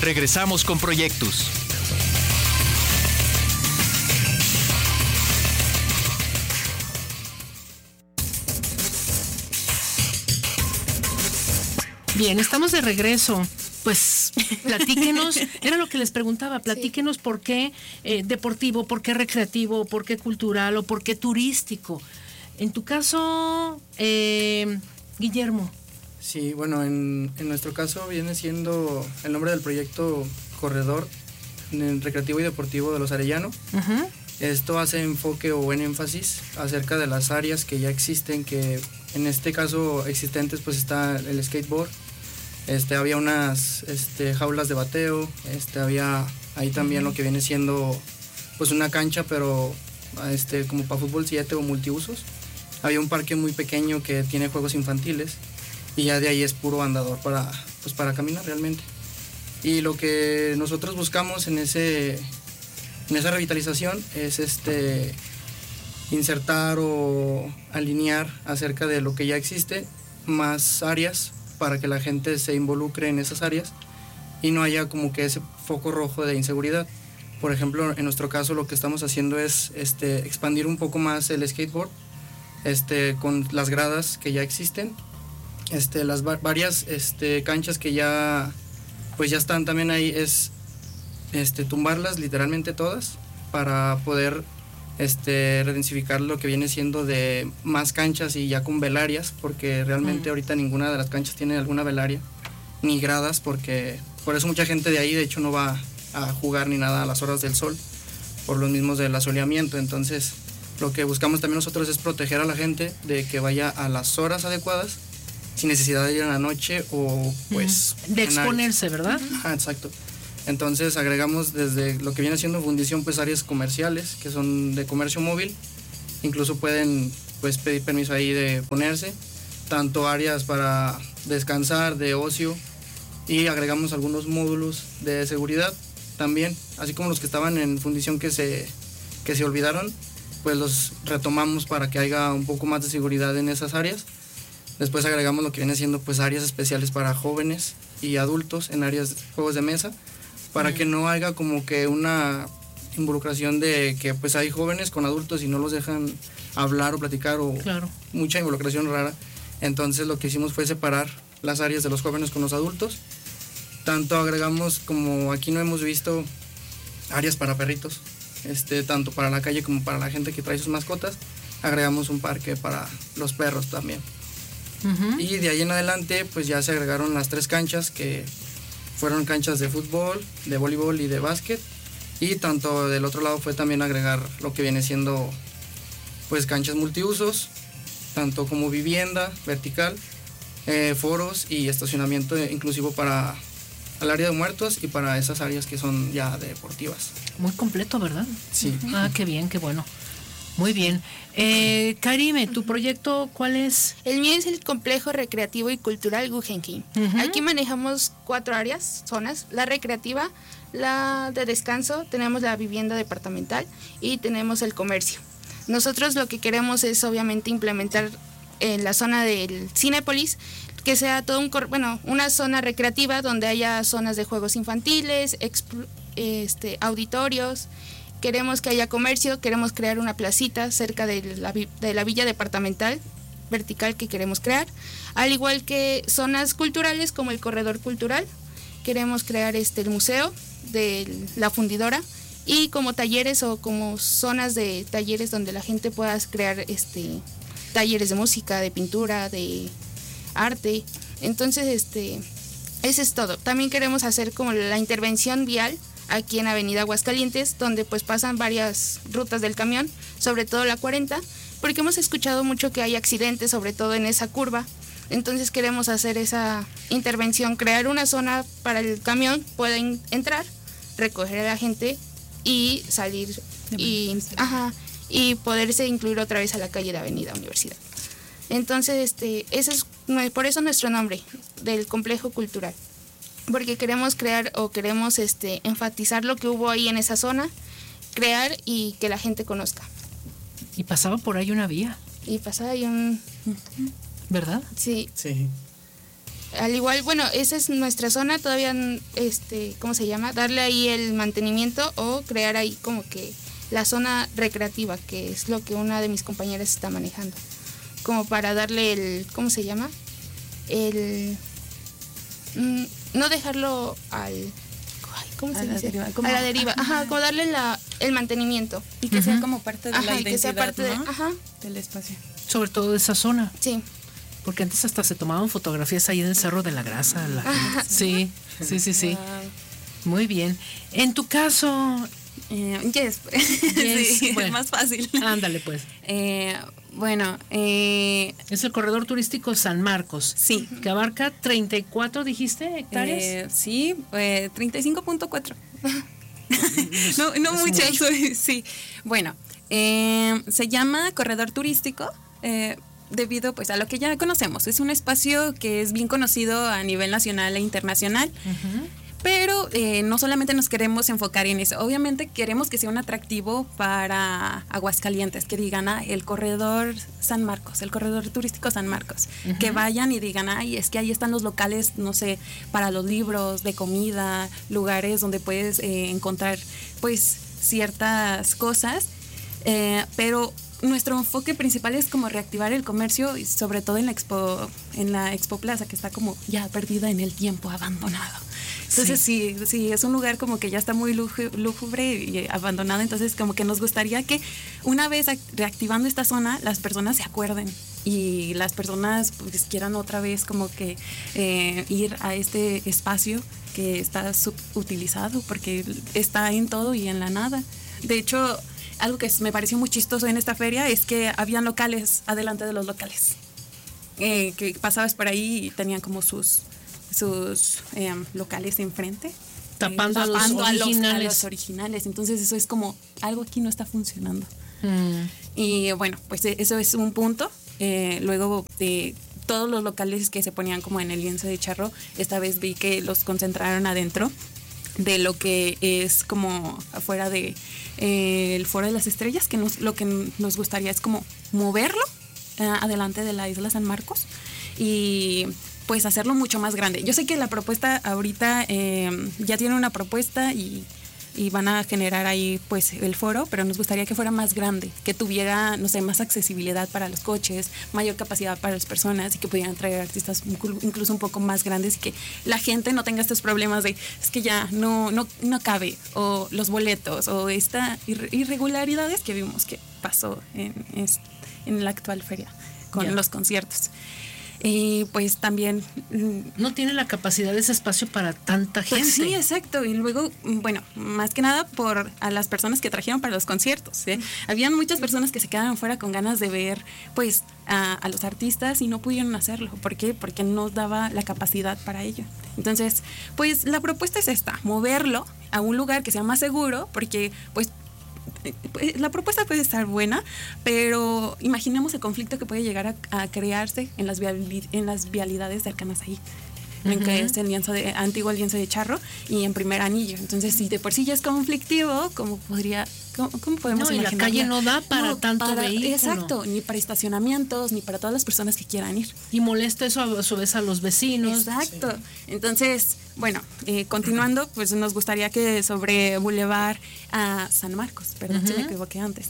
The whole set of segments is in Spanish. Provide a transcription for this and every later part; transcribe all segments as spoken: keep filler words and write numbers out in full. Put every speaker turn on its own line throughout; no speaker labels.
Regresamos con Proyectus.
Bien, estamos de regreso. Pues platíquenos, era lo que les preguntaba, platíquenos sí. por qué eh, deportivo, por qué recreativo, por qué cultural o por qué turístico. En tu caso, eh, Guillermo.
Sí, bueno, en, en nuestro caso viene siendo el nombre del proyecto Corredor Recreativo y Deportivo de los Arellano. Uh-huh. Esto hace enfoque o buen énfasis acerca de las áreas que ya existen, que en este caso existentes pues está el skateboard. Este, había unas este, jaulas de bateo, este, había ahí también lo que viene siendo pues una cancha, pero este, como para fútbol siete o multiusos. Había un parque muy pequeño que tiene juegos infantiles y ya de ahí es puro andador para, pues, para caminar realmente. Y lo que nosotros buscamos en, ese, en esa revitalización es este, insertar o alinear acerca de lo que ya existe más áreas para que la gente se involucre en esas áreas y no haya como que ese foco rojo de inseguridad. Por ejemplo, en nuestro caso lo que estamos haciendo es este, expandir un poco más el skateboard este, con las gradas que ya existen, este, las va- varias este, canchas que ya, pues ya están también ahí, es este, tumbarlas literalmente todas para poder este, redensificar lo que viene siendo de más canchas y ya con velarias, porque realmente mm. ahorita ninguna de las canchas tiene alguna velaria, ni gradas, porque por eso mucha gente de ahí de hecho no va a jugar ni nada a las horas del sol, por los mismos del asoleamiento. Entonces lo que buscamos también nosotros es proteger a la gente de que vaya a las horas adecuadas, sin necesidad de ir en la noche o pues...
Mm. De exponerse, ¿verdad?
Ah, exacto. Entonces agregamos desde lo que viene siendo fundición pues áreas comerciales que son de comercio móvil, incluso pueden pues pedir permiso ahí de ponerse, tanto áreas para descansar, de ocio, y agregamos algunos módulos de seguridad también, así como los que estaban en fundición que se, que se olvidaron, pues los retomamos para que haya un poco más de seguridad en esas áreas. Después agregamos lo que viene siendo pues áreas especiales para jóvenes y adultos en áreas de juegos de mesa, para que no haya como que una involucración de que pues hay jóvenes con adultos y no los dejan hablar o platicar o
claro.
mucha involucración rara. Entonces lo que hicimos fue separar las áreas de los jóvenes con los adultos. Tanto agregamos, como aquí no hemos visto, áreas para perritos, este, tanto para la calle como para la gente que trae sus mascotas. Agregamos un parque para los perros también. Uh-huh. Y de ahí en adelante pues ya se agregaron las tres canchas que fueron canchas de fútbol, de voleibol y de básquet, y tanto del otro lado fue también agregar lo que viene siendo pues canchas multiusos, tanto como vivienda vertical, eh, foros y estacionamiento inclusivo para el área de muertos y para esas áreas que son ya deportivas.
Muy completo, ¿verdad?
Sí.
Ah, qué bien, qué bueno. Muy bien. Eh, Karime, ¿tu proyecto cuál es?
El mío es el Complejo Recreativo y Cultural Guggenheim. Uh-huh. Aquí manejamos cuatro áreas, zonas: la recreativa, la de descanso, tenemos la vivienda departamental y tenemos el comercio. Nosotros lo que queremos es obviamente implementar en la zona del Cinépolis que sea todo un, bueno, una zona recreativa donde haya zonas de juegos infantiles, exp, este, auditorios. Queremos que haya comercio, queremos crear una placita cerca de la, de la villa departamental vertical que queremos crear, al igual que zonas culturales como el corredor cultural. Queremos crear este el museo de la fundidora y como talleres o como zonas de talleres donde la gente pueda crear este talleres de música, de pintura, de arte. Entonces este eso es todo. También queremos hacer como la intervención vial aquí en Avenida Aguascalientes, donde pues pasan varias rutas del camión, sobre todo la cuarenta, porque hemos escuchado mucho que hay accidentes, sobre todo en esa curva. Entonces queremos hacer esa intervención, crear una zona para el camión, pueden entrar, recoger a la gente y salir y, ajá, y poderse incluir otra vez a la calle de Avenida Universidad. Entonces, este, ese es, por eso nuestro nombre del complejo cultural, porque queremos crear o queremos este, enfatizar lo que hubo ahí en esa zona, crear y que la gente conozca.
Y pasaba por ahí una vía.
Y pasaba ahí un...
¿Verdad?
Sí.
Sí.
Al igual, bueno, esa es nuestra zona, todavía, este, ¿cómo se llama? Darle ahí el mantenimiento o crear ahí como que la zona recreativa, que es lo que una de mis compañeras está manejando. Como para darle el, ¿cómo se llama? El, mm, no dejarlo al, ay, ¿cómo se dice?
Deriva, como,
a la deriva, ajá, ajá, como darle la, el mantenimiento.
Y que uh-huh. sea como parte de
ajá,
la
y
identidad,
que sea parte
¿no?
de, ajá.
del espacio.
Sobre todo de esa zona.
Sí.
Porque antes hasta se tomaban fotografías ahí en el Cerro de la Grasa. La sí, sí, sí, sí. Wow. Muy bien. En tu caso...
Eh, yes,
yes.
Sí,
Bueno,
es más fácil.
Ándale, pues.
Eh, bueno, eh,
es el corredor turístico San Marcos.
Sí.
Que abarca treinta y cuatro, dijiste, hectáreas.
Eh, sí, eh, treinta y cinco punto cuatro. no, no mucho, mucho. Sí. Bueno, eh, se llama corredor turístico. Eh, debido pues a lo que ya conocemos. Es un espacio que es bien conocido a nivel nacional e internacional, uh-huh. pero eh, no solamente nos queremos enfocar en eso, obviamente queremos que sea un atractivo para Aguascalientes, que digan, ah, el corredor San Marcos, el corredor turístico San Marcos, uh-huh. que vayan y digan, ay, es que ahí están los locales, no sé, para los libros, de comida, lugares donde puedes eh, encontrar pues ciertas cosas, eh, pero nuestro enfoque principal es como reactivar el comercio y sobre todo en la Expo, en la Expo Plaza, que está como ya perdida en el tiempo, abandonado. Entonces sí, sí, sí es un lugar como que ya está muy lúgubre y abandonado, entonces como que nos gustaría que una vez reactivando esta zona, las personas se acuerden y las personas pues quieran otra vez como que eh, ir a este espacio que está subutilizado porque está en todo y en la nada. De hecho, algo que me pareció muy chistoso en esta feria es que habían locales adelante de los locales. Eh, que pasabas por ahí y tenían como sus, sus eh, locales enfrente.
Tapando, eh, tapando
a, los
a, los,
a los originales. Entonces eso es como, algo aquí no está funcionando.
Mm.
Y bueno, pues eso es un punto. Eh, luego de todos los locales que se ponían como en el lienzo de charro, esta vez vi que los concentraron adentro de lo que es como afuera de eh, el Foro de las Estrellas, que nos, lo que nos gustaría es como moverlo eh, adelante de la isla San Marcos y pues hacerlo mucho más grande. Yo sé que la propuesta ahorita eh, ya tiene una propuesta y, y van a generar ahí pues el foro, pero nos gustaría que fuera más grande, que tuviera, no sé, más accesibilidad para los coches, mayor capacidad para las personas y que pudieran traer artistas incluso un poco más grandes y que la gente no tenga estos problemas de es que ya no, no, no cabe, o los boletos, o esta irregularidades que vimos que pasó en, en la actual feria con yeah. los conciertos. Y pues también...
No tiene la capacidad de ese espacio para tanta gente.
Pues sí, exacto. Y luego, bueno, más que nada por a las personas que trajeron para los conciertos. ¿eh? Habían muchas personas que se quedaron fuera con ganas de ver pues a, a los artistas y no pudieron hacerlo. ¿Por qué? Porque no daba la capacidad para ello. Entonces, pues la propuesta es esta, moverlo a un lugar que sea más seguro, porque pues la propuesta puede estar buena, pero imaginemos el conflicto que puede llegar a, a crearse en las, viali, en las vialidades cercanas ahí, uh-huh. en que es el lienzo de, antiguo lienzo de charro y en primer anillo. Entonces, si de por sí ya es conflictivo, ¿cómo podría, cómo, cómo podemos
no,
imaginar?
Y la calle no da para
no,
tanto
para,
vehículo.
Exacto, ni para estacionamientos, ni para todas las personas que quieran ir.
Y molesta eso a su vez a los vecinos.
Exacto. Sí. Entonces, bueno, eh, continuando, pues nos gustaría que sobre Boulevard a San Marcos, perdón, uh-huh. si me equivoqué antes,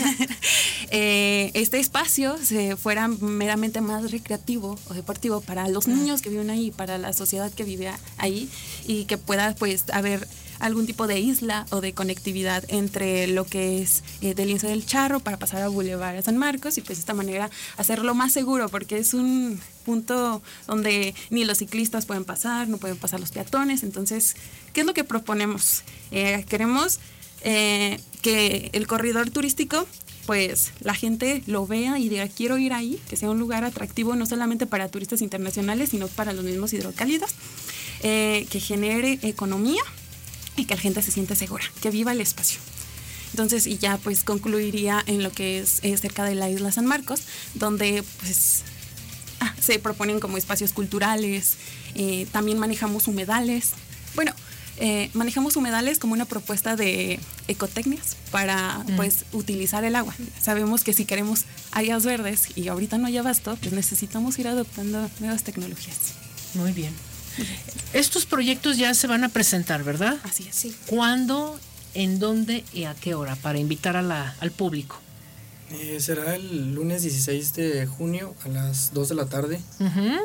eh, este espacio se fuera meramente más recreativo o deportivo para los uh-huh. niños que viven ahí, para la sociedad que vive ahí y que pueda pues haber algún tipo de isla o de conectividad entre lo que es eh, del lienzo del charro para pasar a Boulevard a San Marcos y pues de esta manera hacerlo más seguro porque es un punto donde ni los ciclistas pueden pasar, no pueden pasar los peatones. Entonces, ¿qué es lo que proponemos? Eh, queremos eh, que el corredor turístico pues la gente lo vea y diga quiero ir ahí, que sea un lugar atractivo no solamente para turistas internacionales sino para los mismos hidrocálidos, eh, que genere economía y que la gente se siente segura, que viva el espacio. Entonces, y ya pues concluiría en lo que es eh, cerca de la isla San Marcos, donde pues ah, se proponen como espacios culturales, eh, también manejamos humedales. Bueno, eh, manejamos humedales como una propuesta de ecotecnias para mm. pues utilizar el agua. Sabemos que si queremos áreas verdes y ahorita no hay abasto, pues necesitamos ir adoptando nuevas tecnologías.
Muy bien. Estos proyectos ya se van a presentar, ¿verdad?
Así es.
Sí.
¿Cuándo, en dónde y a qué hora? Para invitar a la, al público.
Eh, será el lunes dieciséis de junio a las dos de la tarde.
Uh-huh.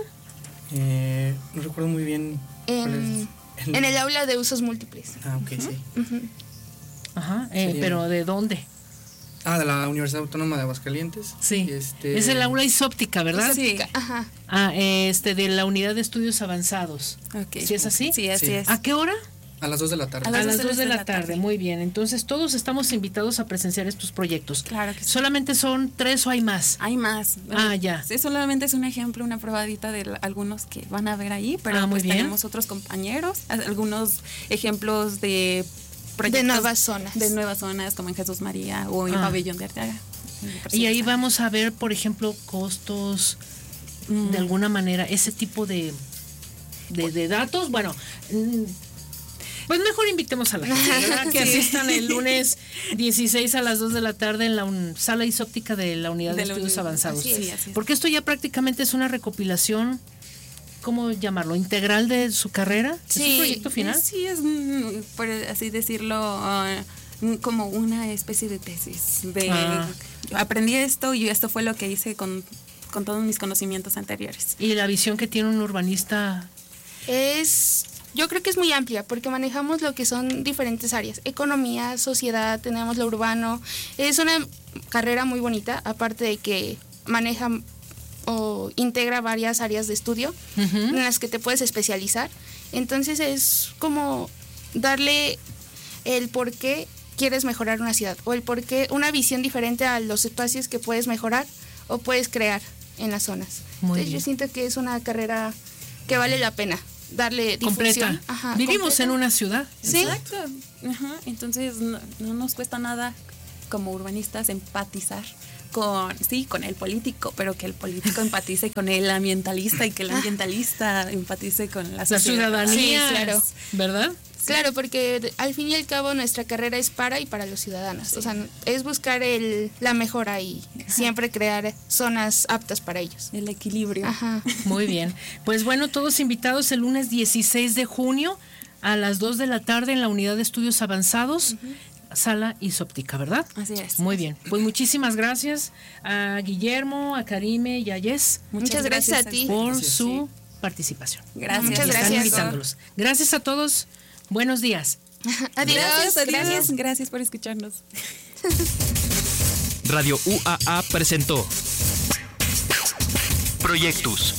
Eh, no recuerdo muy bien. cuál
En,
es el-
en el aula de usos múltiples.
Ah, ok, sí.
Ujú.
Ajá, eh,
Sería-
pero ¿de dónde?
Ah, de la Universidad Autónoma de Aguascalientes.
Sí,
Y este,
es el aula isóptica, ¿verdad?
Sí.
Ajá.
Ah, este, de la unidad de estudios avanzados.
Ok.
¿Sí es así?
Sí, así
Sí.
es.
¿A qué hora?
A las dos de la tarde.
A
A
las
las
dos
dos de la tarde, muy bien. Entonces todos estamos invitados a presenciar estos proyectos.
Claro que sí.
¿Solamente son tres o hay más?
Hay más.
Ah, ya.
Sí, solamente es un ejemplo, una probadita de la- algunos que van a ver ahí, pero
Ah, muy
pues
bien.
tenemos otros compañeros, a- algunos ejemplos de proyectos
De nuevas zonas.
de nuevas zonas como en Jesús María o en
Ah.
Pabellón de Arteaga.
Y ahí vamos a ver, por ejemplo, costos,
Mm.
de alguna manera, ese tipo de, de, de datos. Bueno, mm, pues mejor invitemos a la gente, ¿verdad? Que
Sí.
asistan el lunes dieciséis a las dos de la tarde en la un- sala isóptica de la Unidad de,
De la
Estudios
uni-
Avanzados.
así es.
Sí, así es.
Porque esto ya prácticamente es una recopilación, ¿cómo llamarlo? ¿Integral de su carrera? ¿Es
Sí,
un proyecto final?
Sí, es, mm, por así decirlo, ah, mm, como una especie de tesis. De
Ah.
aprendí esto y esto fue lo que hice con, con todos mis conocimientos anteriores.
Y la visión que tiene un urbanista.
Es, yo creo que es muy amplia porque manejamos lo que son diferentes áreas, economía, sociedad, tenemos lo urbano. Es una carrera muy bonita, aparte de que maneja o integra varias áreas de estudio
Ujú.
en las que te puedes especializar. Entonces es como darle el por qué quieres mejorar una ciudad o el por qué una visión diferente a los espacios que puedes mejorar o puedes crear en las zonas.
Muy
Entonces
bien.
yo siento que es una carrera que vale la pena darle difusión.
Completa.
Ajá,
Vivimos
completa.
en una ciudad.
Sí.
Exacto. Ajá. Entonces no, no nos cuesta nada como urbanistas empatizar con, sí, con el político, pero que el político empatice con el ambientalista y que el ambientalista empatice con la
La
sociedad.
ciudadanía,
Sí, claro.
¿verdad?
Claro, porque de- al fin y al cabo nuestra carrera es para y para los ciudadanos. O sea, es buscar el, la mejora y siempre crear zonas aptas para ellos.
El equilibrio.
Ajá.
Muy bien. Pues bueno, todos invitados el lunes dieciséis de junio a las dos de la tarde en la Unidad de Estudios Avanzados, sala isóptica, ¿verdad?
Así es.
Muy bien. Pues muchísimas gracias a Guillermo, a Karime y a Yes
Muchas gracias a ti.
por
Gracias,
su participación.
Gracias.
Muchas
Y están
gracias.
invitándolos. Gracias a todos. Buenos días.
Adiós.
Gracias, adiós.
Gracias.
Gracias por escucharnos.
Radio U A A presentó Proyectus,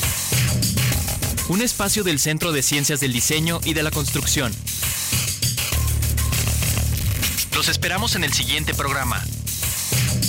un espacio del Centro de Ciencias del Diseño y de la Construcción. Los esperamos en el siguiente programa.